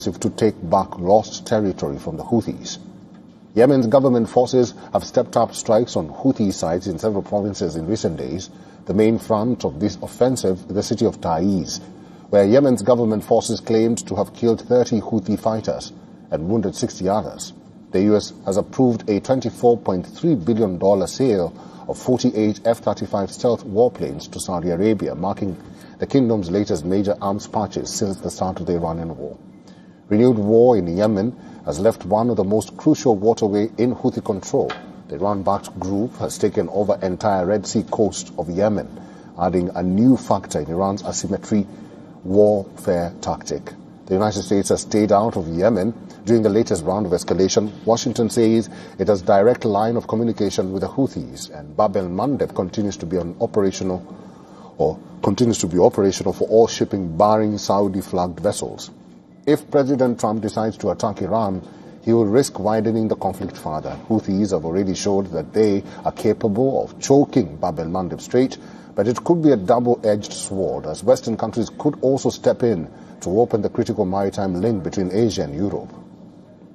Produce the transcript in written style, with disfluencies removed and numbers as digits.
to take back lost territory from the Houthis. Yemen's government forces have stepped up strikes on Houthi sites in several provinces in recent days. The main front of this offensive is the city of Taiz, where Yemen's government forces claimed to have killed 30 Houthi fighters and wounded 60 others. The U.S. has approved a $24.3 billion sale of 48 F-35 stealth warplanes to Saudi Arabia, marking the kingdom's latest major arms purchase since the start of the Iranian war. Renewed war in Yemen has left one of the most crucial waterway in Houthi control. The Iran-backed group has taken over entire Red Sea coast of Yemen, adding a new factor in Iran's asymmetry warfare tactic. The United States has stayed out of Yemen during the latest round of escalation. Washington says it has direct line of communication with the Houthis, and Bab el-Mandeb continues to be operational for all shipping barring Saudi-flagged vessels. If President Trump decides to attack Iran, he will risk widening the conflict further. Houthis have already showed that they are capable of choking Bab el-Mandeb Strait, but it could be a double-edged sword, as Western countries could also step in to open the critical maritime link between Asia and Europe.